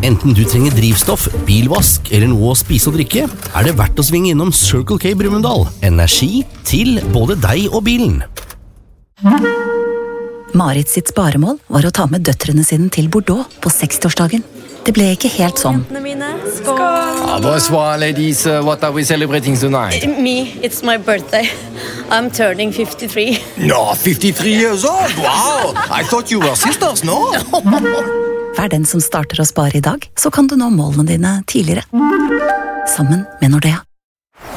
Enten du trenger drivstoff, bilvask eller noe å spise og drikke, er det verdt å svinge innom Circle K Brumunddal. Energi til både deg og bilen. Marit sitt sparemål var å ta med døtrene sine til Bordeaux på 60-årsdagen. Det ble ikke helt sånn. Skål! Bonsoir, ladies. What are we celebrating tonight? Me, it's my birthday. I'm turning 53. No, 53 years old? Wow! I thought you were sisters, no? Vær den som starter å spare i dag, så kan du nå målene dine tidligere. Sammen med Nordea.